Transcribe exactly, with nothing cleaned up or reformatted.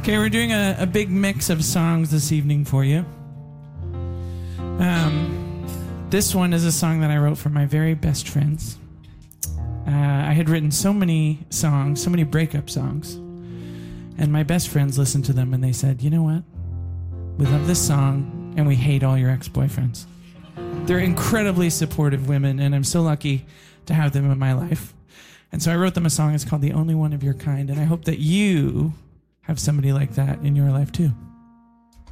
Okay, we're doing a, a big mix of songs this evening for you. Um, this one is a song that I wrote for my very best friends. Uh, I had written so many songs, so many breakup songs, and my best friends listened to them and they said, you know what? We love this song and we hate all your ex-boyfriends. They're incredibly supportive women, and I'm so lucky to have them in my life. And so I wrote them a song. It's called The Only One of Your Kind, and I hope that you have somebody like that in your life too.